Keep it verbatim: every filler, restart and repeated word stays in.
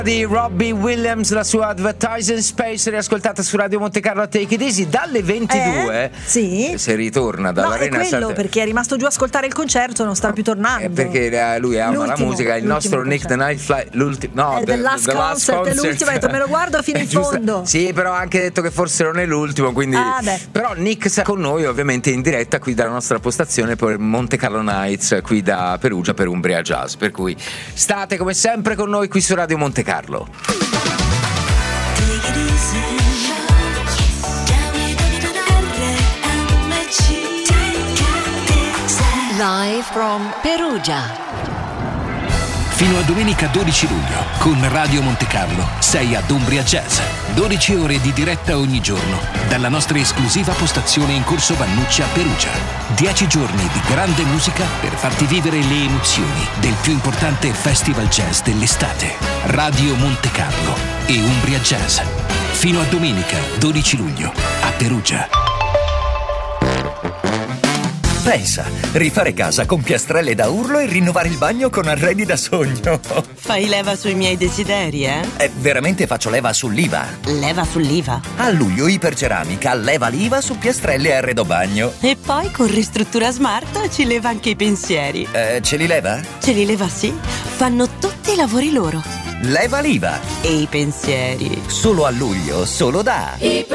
di Robbie Williams, la sua Advertising Space, riascoltata su Radio Monte Carlo a Take It Easy dalle ventidue. Eh, sì. Se ritorna dall'Arena no, è quello, Santa... perché è rimasto giù a ascoltare il concerto, non sta più tornando. È perché lui ama l'ultimo, la musica. Il nostro Nick the Night Fly, l'ultimo, no, eh, the, the, Last the Last Concert, concert. È l'ultimo, ha detto me lo guardo fino in fondo. Sì, però ha anche detto che forse non è l'ultimo, quindi ah, però Nick sta con noi ovviamente in diretta qui dalla nostra postazione per Monte Carlo Nights, qui da Perugia per Umbria Jazz, per cui state come sempre con noi qui su Radio Monte Carlo. Live from Perugia. Fino a domenica dodici luglio, con Radio Monte Carlo, sei ad Umbria Jazz. dodici ore di diretta ogni giorno, dalla nostra esclusiva postazione in Corso Vannucci a Perugia. dieci giorni di grande musica per farti vivere le emozioni del più importante festival jazz dell'estate. Radio Monte Carlo e Umbria Jazz. Fino a domenica dodici luglio, a Perugia. Pensa, rifare casa con piastrelle da urlo e rinnovare il bagno con arredi da sogno. Fai leva sui miei desideri, eh? Eh, veramente faccio leva sull'I V A. Leva sull'I V A? A luglio Iperceramica leva l'I V A su piastrelle e arredo bagno. E poi con Ristruttura Smart ci leva anche i pensieri. Eh, ce li leva? Ce li leva, sì. Fanno tutti i lavori loro. Leva l'I V A. E i pensieri. Solo a luglio, solo da